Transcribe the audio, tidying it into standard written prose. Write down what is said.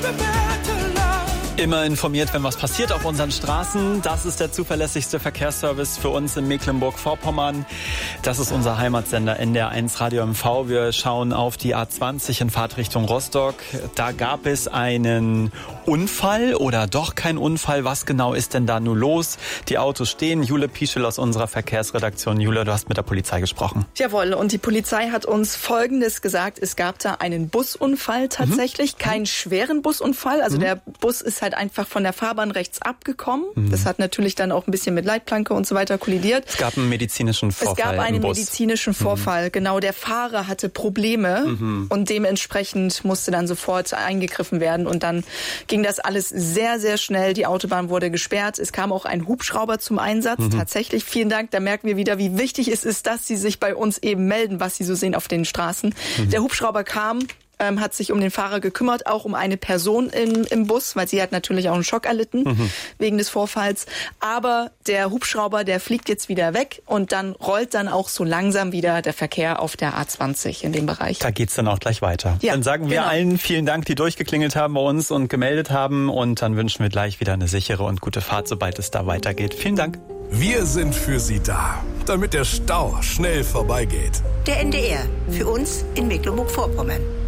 Immer informiert, wenn was passiert auf unseren Straßen. Das ist der zuverlässigste Verkehrsservice für uns in Mecklenburg-Vorpommern. Das ist unser Heimatsender NDR1 Radio MV. Wir schauen auf die A20 in Fahrtrichtung Rostock. Da gab es einen Unfall oder doch kein Unfall. Was genau ist denn da nur los? Die Autos stehen. Jule Pieschel aus unserer Verkehrsredaktion. Jule, du hast mit der Polizei gesprochen. Jawohl, und die Polizei hat uns Folgendes gesagt. Es gab da einen Busunfall tatsächlich. Keinen schweren Busunfall. Also der Bus ist halt einfach von der Fahrbahn rechts abgekommen. Das hat natürlich dann auch ein bisschen mit Leitplanke und so weiter kollidiert. Es gab einen medizinischen Vorfall. Es gab einen medizinischen Vorfall. Genau, der Fahrer hatte Probleme und dementsprechend musste dann sofort eingegriffen werden. Und dann ging das alles sehr, sehr schnell. Die Autobahn wurde gesperrt. Es kam auch ein Hubschrauber zum Einsatz. Tatsächlich, vielen Dank. Da merken wir wieder, wie wichtig es ist, dass Sie sich bei uns eben melden, was Sie so sehen auf den Straßen. Der Hubschrauber kam, hat sich um den Fahrer gekümmert, auch um eine Person im Bus, weil sie hat natürlich auch einen Schock erlitten wegen des Vorfalls. Aber der Hubschrauber, der fliegt jetzt wieder weg und dann rollt dann auch so langsam wieder der Verkehr auf der A20 in dem Bereich. Da geht's dann auch gleich weiter. Ja, dann sagen wir allen vielen Dank, die durchgeklingelt haben bei uns und gemeldet haben. Und dann wünschen wir gleich wieder eine sichere und gute Fahrt, sobald es da weitergeht. Vielen Dank. Wir sind für Sie da, damit der Stau schnell vorbeigeht. Der NDR, für uns in Mecklenburg-Vorpommern.